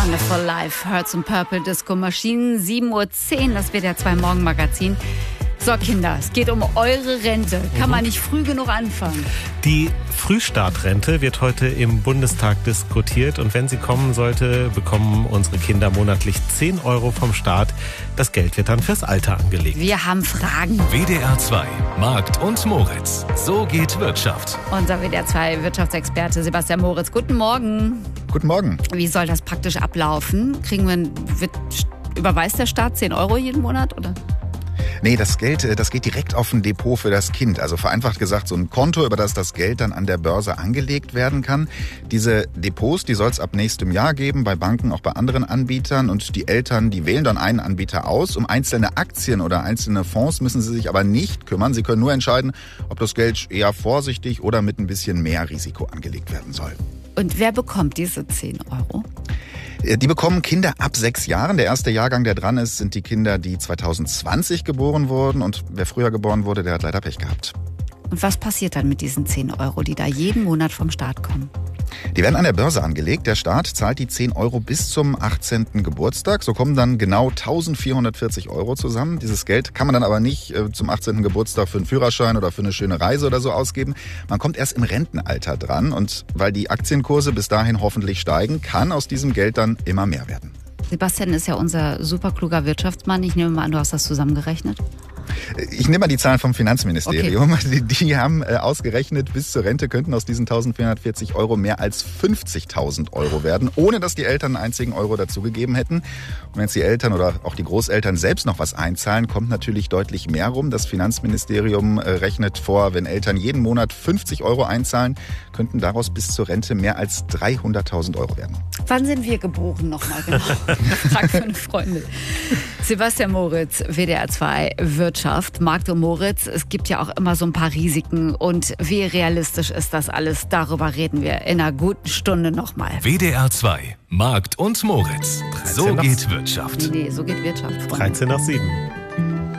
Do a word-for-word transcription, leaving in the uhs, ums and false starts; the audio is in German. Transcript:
Wonderful Life, Hearts and Purple Disco Maschinen, sieben Uhr zehn, das wird ja zwei Morgenmagazin. So Kinder, es geht um eure Rente. Kann mhm. man nicht früh genug anfangen? Die Frühstartrente wird heute im Bundestag diskutiert und wenn sie kommen sollte, bekommen unsere Kinder monatlich zehn Euro vom Staat. Das Geld wird dann fürs Alter angelegt. Wir haben Fragen. W D R zwei, Markt und Moritz. So geht Wirtschaft. Unser W D R zwei Wirtschaftsexperte Sebastian Moritz. Guten Morgen. Guten Morgen. Wie soll das praktisch ablaufen? Kriegen wir, wird, überweist der Staat zehn Euro jeden Monat, oder? Nee, das Geld, das geht direkt auf ein Depot für das Kind. Also vereinfacht gesagt so ein Konto, über das das Geld dann an der Börse angelegt werden kann. Diese Depots, die soll es ab nächstem Jahr geben, bei Banken, auch bei anderen Anbietern. Und die Eltern, die wählen dann einen Anbieter aus. Um einzelne Aktien oder einzelne Fonds müssen sie sich aber nicht kümmern. Sie können nur entscheiden, ob das Geld eher vorsichtig oder mit ein bisschen mehr Risiko angelegt werden soll. Und wer bekommt diese zehn Euro? Die bekommen Kinder ab sechs Jahren. Der erste Jahrgang, der dran ist, sind die Kinder, die zwanzig zwanzig geboren wurden. Und wer früher geboren wurde, der hat leider Pech gehabt. Und was passiert dann mit diesen zehn Euro, die da jeden Monat vom Staat kommen? Die werden an der Börse angelegt. Der Staat zahlt die zehn Euro bis zum achtzehnten Geburtstag. So kommen dann genau eintausendvierhundertvierzig Euro zusammen. Dieses Geld kann man dann aber nicht äh, zum achtzehnten Geburtstag für einen Führerschein oder für eine schöne Reise oder so ausgeben. Man kommt erst im Rentenalter dran. Und weil die Aktienkurse bis dahin hoffentlich steigen, kann aus diesem Geld dann immer mehr werden. Sebastian ist ja unser superkluger Wirtschaftsmann. Ich nehme mal an, du hast das zusammengerechnet. Ich nehme mal die Zahlen vom Finanzministerium. Okay. Die, die haben äh, ausgerechnet, bis zur Rente könnten aus diesen eintausendvierhundertvierzig Euro mehr als fünfzigtausend Euro werden, ohne dass die Eltern einen einzigen Euro dazugegeben hätten. Und wenn jetzt die Eltern oder auch die Großeltern selbst noch was einzahlen, kommt natürlich deutlich mehr rum. Das Finanzministerium äh, rechnet vor, wenn Eltern jeden Monat fünfzig Euro einzahlen, könnten daraus bis zur Rente mehr als dreihunderttausend Euro werden. Wann sind wir geboren nochmal genau? Frag für eine Freundin. Sebastian Moritz, W D R zwei Wirtschaft. Markt und Moritz, es gibt ja auch immer so ein paar Risiken. Und wie realistisch ist das alles? Darüber reden wir in einer guten Stunde nochmal. W D R zwei, Markt und Moritz. So geht Wirtschaft. Nee, so geht Wirtschaft. Freunde. dreizehn nach sieben.